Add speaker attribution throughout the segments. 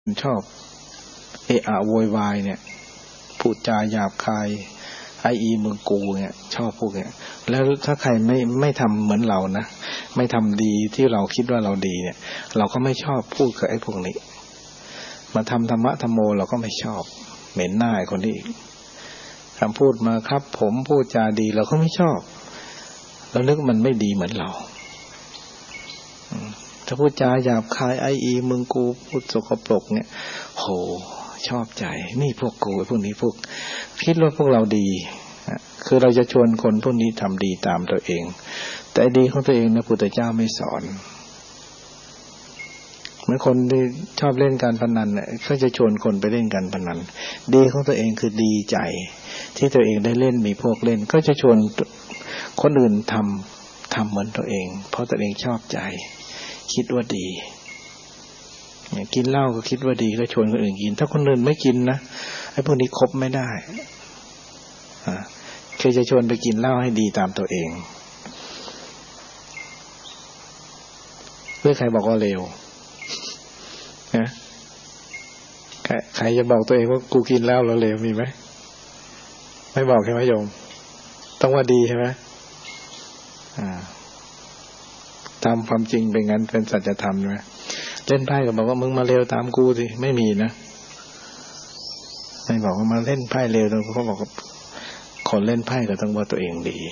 Speaker 1: ชอบเอะอะโวยวายเนี่ยพูดจาหยาบคายไอมึงกูเนี่ยชอบพวกเนี่ยแล้วถ้าใครไม่ทำเหมือนเรานะไม่ทำดีที่เราคิดว่าเราดีเนี่ยเราก็ไม่ชอบพูดกับไอ้พวกนี้มาทำธรรมะธรรมโมเราก็ไม่ชอบเหม็นหน้าคนนี้คำพูดมาครับผมพูดจาดีเราก็ไม่ชอบเรานึกมันไม่ดีเหมือนเราถ้าพูดจาหยาบคายไอมึงกูพูดสกปรกเนี่ยโหชอบใจนี่พวกกูพวกนี้พวกคิดว่าพวกเราดีคือเราจะชวนคนพวกนี้ทำดีตามตัวเองแต่ดีของตัวเองนะพุทธเจ้าไม่สอนเหมือนคนที่ชอบเล่นการพนันเนี่ยเขาจะชวนคนไปเล่นการพนันดีของตัวเองคือดีใจที่ตัวเองได้เล่นมีพวกเล่นก็จะชวนคนอื่นทำเหมือนตัวเองเพราะตัวเองชอบใจคิดว่าดีกินเหล้าก็คิดว่าดีก็ชวนคนอื่นกินถ้าคนอื่นไม่กินนะไอ้พวกนี้คบไม่ได้เคยจะชวนไปกินเหล้าให้ดีตามตัวเองเพื่อใครบอกว่าเลวนะใครจะบอกตัวเองว่ากูกินเหล้าแล้วเลวมีไหมไม่บอกใช่ไหมโยมต้องว่าดีใช่ไหมตามความจริงเป็นงั้นเป็นสัจธรรมใช่ไหมเล่นไพ่ก็บอกว่ามึงมาเร็วตามกูสิไม่มีนะไม่บอกว่ามาเล่นไพ่เร็วต้องเขาบอกว่าคนเล่นไพ่ก็ต้องว่าตัวเองดี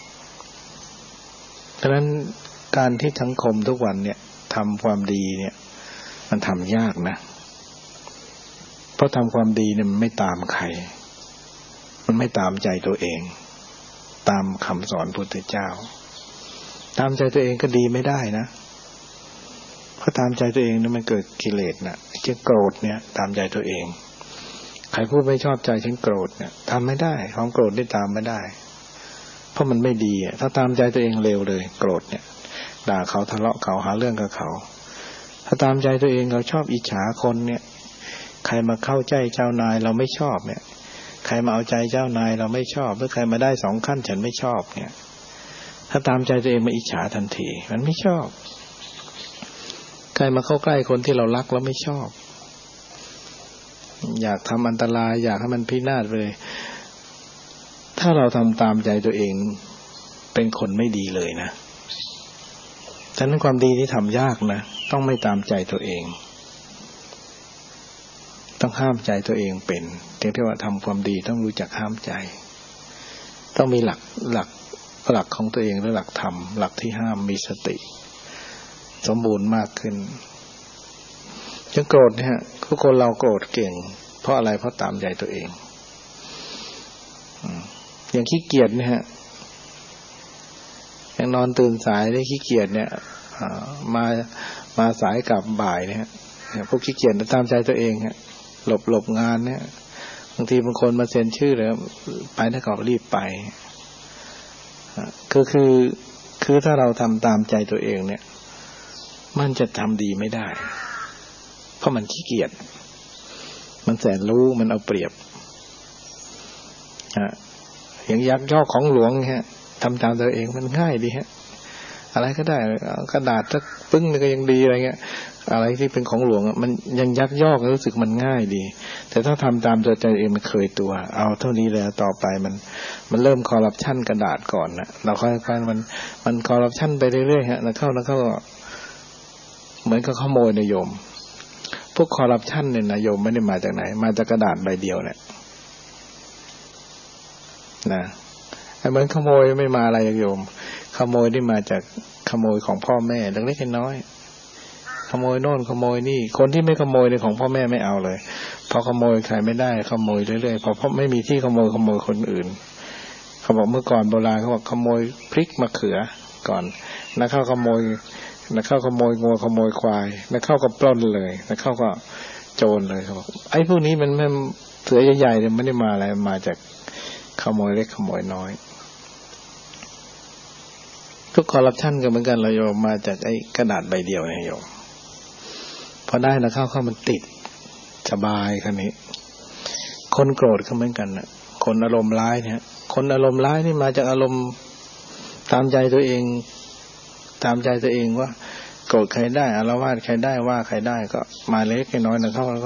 Speaker 1: ฉะนั้นการที่สังคมทุกวันเนี่ยทำความดีเนี่ยมันทำยากนะเพราะทำความดีเนี่ยมันไม่ตามใครมันไม่ตามใจตัวเองตามคำสอนพุทธเจ้าตามใจตัวเองก็ดีไม่ได้นะเพราะตามใจตัวเองเนี่ยมันเกิดกิเลสนะจะโกรธเนี่ยตามใจตัวเองใครพูดไม่ชอบใจฉันโกรธเนี่ยทำไม่ได้ความโกรธได้ตามไม่ได้เพราะมันไม่ดีถ้าตามใจตัวเองเร็วเลยโกรธเนี่ยด่าเขาทะเลาะเขาหาเรื่องกับเขาถ้าตามใจตัวเองเราชอบอิจฉาคนเนี่ยใครมาเข้าใจเจ้านายเราไม่ชอบเนี่ยใครมาเอาใจเจ้านายเราไม่ชอบหรือใครมาได้2ขั้นฉันไม่ชอบเนี่ยถ้าตามใจตัวเองมาอิจฉาทันทีมันไม่ชอบใครมาเข้าใกล้คนที่เรารักแล้วไม่ชอบอยากทำอันตรายอยากให้มันพินาศไปเลยถ้าเราทำตามใจตัวเองเป็นคนไม่ดีเลยนะฉะนั้นความดีที่ทำยากนะต้องไม่ตามใจตัวเองต้องห้ามใจตัวเองเป็นเรียกว่าทำความดีต้องรู้จักห้ามใจต้องมีหลักของตัวเองและหลักธรรมหลักที่ห้ามมีสติสมบูรณ์มากขึ้นจะโกรธเนี่ยทุกคนเราโกรธเก่งเพราะอะไรเพราะตามใจตัวเองอย่างขี้เกียจเนี่ยอย่างนอนตื่นสายได้ขี้เกียจเนี่ยมาสายกลับบ่ายเนี่ยพวกขี้เกียจตามใจตัวเองหลบงานเนี่ยบางทีบางคนมาเซ็นชื่อเลยไปถ้าเขารีบไปคือถ้าเราทำตามใจตัวเองเนี่ยมันจะทำดีไม่ได้เพราะมันขี้เกียจมันแสนรู้มันเอาเปรียบอย่างยักยอกของหลวงฮะทำตามตัวเองมันง่ายดีฮะอะไรก็ได้กระดาษสักปึ้งก็ยังดีอะไรเงี้ยอะไรที่เป็นของหลวงมันยังยักยอกรู้สึกมันง่ายดีแต่ถ้าทำตามตัวใจเองมันเคยตัวเอาเท่านี้แล้วต่อไปมันเริ่มคอร์รัปชันกระดาษก่อนนะเราค่อยๆมันคอร์รัปชันไปเรื่อยๆฮะแล้วเข้าเหมือนกับขโมยนายโยมพวกคอร์รัปชันเนี่ยนายโยมไม่ได้มาจากไหนมาจากกระดาษใบเดียวเนี่ยนะเหมือนขโมยไม่มาอะไรโยมขโมยนี่มาจากขโมยของพ่อแม่เล็กๆน้อยขโมยโน่นขโมยนี่คนที่ไม่ขโมยในของพ่อแม่ไม่เอาเลยพอขโมยใครไม่ได้ขโมยเรื่อยๆเพราะไม่มีที่ขโมยคนอื่นเขาบอกเมื่อก่อนโบราณเขาบอกขโมยพริกมะเขือก่อนแล้วเข้าขโมยงัวขโมยควายแล้วเข้าก็ปล้นเลยแล้วเข้าก็โจรเลยเขาบอกไอ้พวกนี้มันไม่เสือใหญ่ๆเนี่ยไม่ได้มาอะไรมาจากขโมยเล็กขโมยน้อยทุกคอร์รัปชันก็เหมือนกันเราโยมมาจากไอ้กระดาษใบเดียวเนี่ยโยมพอได้แล้วเข้ามันติดสบายคันนี้คนโกรธก็เหมือนกันนะคนอารมณ์ร้ายเนี่ยคนอารมณ์ร้ายนี่มาจากอารมณ์ตามใจตัวเองว่าโกรธใครได้อาละวาดใครได้ว่าใครได้ก็มาเล็กน้อยนะเข้า